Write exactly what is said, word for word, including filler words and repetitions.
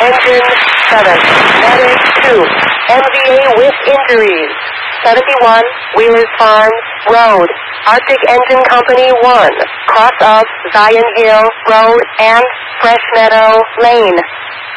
Engine seven, Medic two, M V A with injuries. seventy-one, Wheelers Farms Road, Arctic Engine Company one, cross of Zion Hill Road and Fresh Meadow Lane.